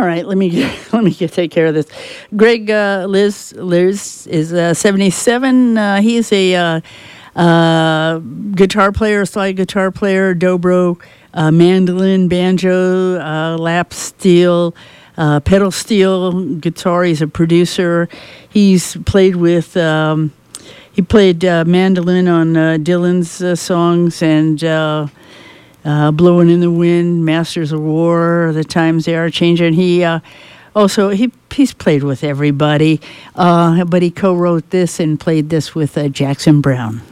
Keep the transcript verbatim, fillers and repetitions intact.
All right, let me let me get, take care of this. Greg uh, Liz Liz is uh, seventy-seven. Uh, he is a uh, uh, guitar player, slide guitar player, dobro, uh, mandolin, banjo, uh, lap steel, uh, pedal steel guitar. He's a producer. He's played with. Um, he played uh, mandolin on uh, Dylan's uh, songs and. Uh, Uh, Blowing in the Wind, Masters of War, The Times They Are Changing. He uh, also, he he's played with everybody, uh, but he co-wrote this and played this with uh, Jackson Browne.